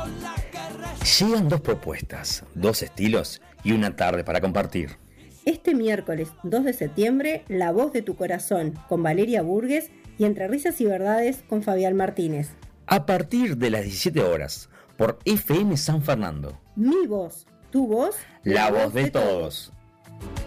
Llegan dos propuestas, dos estilos y una tarde para compartir. Este miércoles 2 de septiembre, La Voz de tu Corazón con Valeria Burgues y Entre Risas y Verdades con Fabián Martínez. A partir de las 17 horas, por FM San Fernando. Mi voz, tu voz, La voz de todos.